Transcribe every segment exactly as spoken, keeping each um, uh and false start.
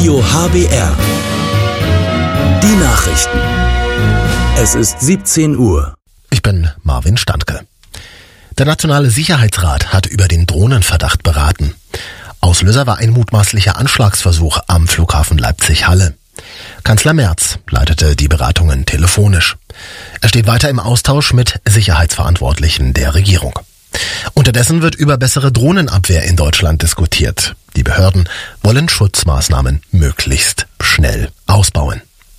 Radio H B R. Die Nachrichten. Es ist siebzehn Uhr. Ich bin Marvin Standke. Der Nationale Sicherheitsrat hat über den Drohnenverdacht beraten. Auslöser war ein mutmaßlicher Anschlagsversuch am Flughafen Leipzig-Halle. Kanzler Merz leitete die Beratungen telefonisch. Er steht weiter im Austausch mit Sicherheitsverantwortlichen der Regierung. Unterdessen wird über bessere Drohnenabwehr in Deutschland diskutiert. Die Behörden wollen Schutzmaßnahmen möglichst schnell ausbauen.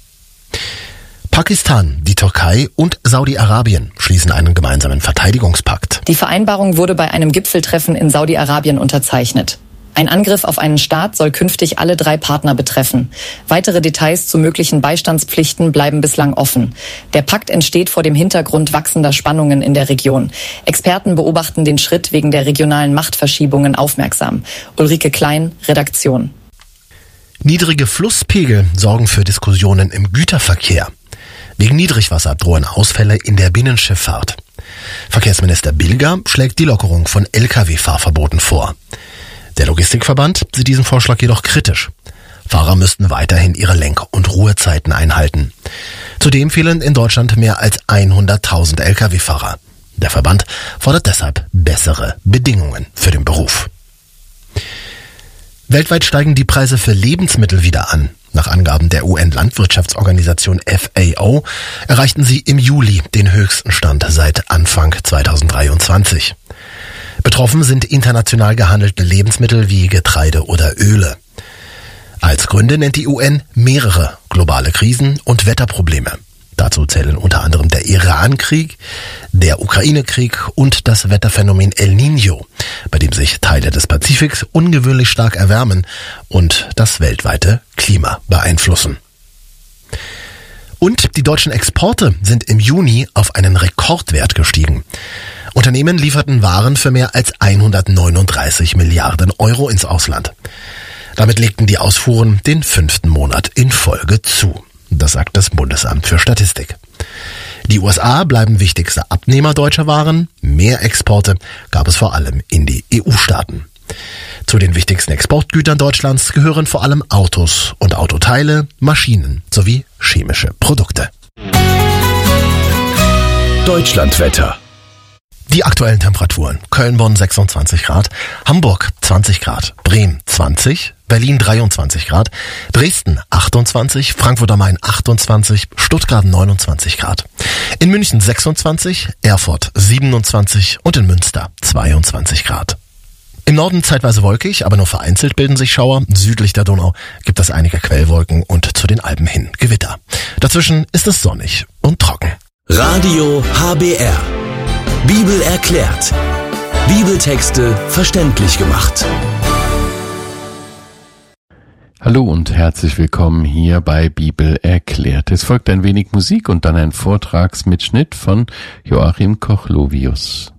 Pakistan, die Türkei und Saudi-Arabien schließen einen gemeinsamen Verteidigungspakt. Die Vereinbarung wurde bei einem Gipfeltreffen in Saudi-Arabien unterzeichnet. Ein Angriff auf einen Staat soll künftig alle drei Partner betreffen. Weitere Details zu möglichen Beistandspflichten bleiben bislang offen. Der Pakt entsteht vor dem Hintergrund wachsender Spannungen in der Region. Experten beobachten den Schritt wegen der regionalen Machtverschiebungen aufmerksam. Ulrike Klein, Redaktion. Niedrige Flusspegel sorgen für Diskussionen im Güterverkehr. Wegen Niedrigwasser drohen Ausfälle in der Binnenschifffahrt. Verkehrsminister Bilger schlägt die Lockerung von L K W-Fahrverboten vor. Der Logistikverband sieht diesen Vorschlag jedoch kritisch. Fahrer müssten weiterhin ihre Lenk- und Ruhezeiten einhalten. Zudem fehlen in Deutschland mehr als hunderttausend L K W-Fahrer. Der Verband fordert deshalb bessere Bedingungen für den Beruf. Weltweit steigen die Preise für Lebensmittel wieder an. Nach Angaben der U N-Landwirtschaftsorganisation F A O erreichten sie im Juli den höchsten Stand seit Anfang zweitausenddreiundzwanzig. Betroffen sind international gehandelte Lebensmittel wie Getreide oder Öle. Als Gründe nennt die U N mehrere globale Krisen und Wetterprobleme. Dazu zählen unter anderem der Iran-Krieg, der Ukraine-Krieg und das Wetterphänomen El Niño, bei dem sich Teile des Pazifiks ungewöhnlich stark erwärmen und das weltweite Klima beeinflussen. Und die deutschen Exporte sind im Juni auf einen Rekordwert gestiegen. Unternehmen lieferten Waren für mehr als hundertneununddreißig Milliarden Euro ins Ausland. Damit legten die Ausfuhren den fünften Monat in Folge zu. Das sagt das Bundesamt für Statistik. Die U S A bleiben wichtigster Abnehmer deutscher Waren. Mehr Exporte gab es vor allem in die E U-Staaten. Zu den wichtigsten Exportgütern Deutschlands gehören vor allem Autos und Autoteile, Maschinen sowie chemische Produkte. Deutschlandwetter. Die aktuellen Temperaturen: Köln-Bonn sechsundzwanzig Grad, Hamburg zwanzig Grad, Bremen zwanzig, Berlin dreiundzwanzig Grad, Dresden achtundzwanzig, Frankfurt am Main achtundzwanzig, Stuttgart neunundzwanzig Grad, in München sechsundzwanzig, Erfurt siebenundzwanzig und in Münster zweiundzwanzig Grad. Im Norden zeitweise wolkig, aber nur vereinzelt bilden sich Schauer. Südlich der Donau gibt es einige Quellwolken und zu den Alpen hin Gewitter. Dazwischen ist es sonnig und trocken. Radio H B R. Bibel erklärt. Bibeltexte verständlich gemacht. Hallo und herzlich willkommen hier bei Bibel erklärt. Es folgt ein wenig Musik und dann ein Vortragsmitschnitt von Joachim Koch-Lovius.